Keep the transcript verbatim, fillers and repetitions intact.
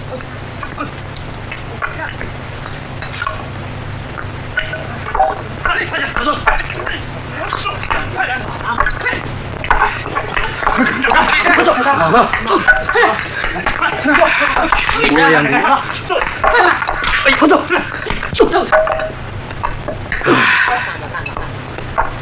快点，快点，快走！快点，啊！快走！好了，走！快！我两个，走！哎，快走！走走！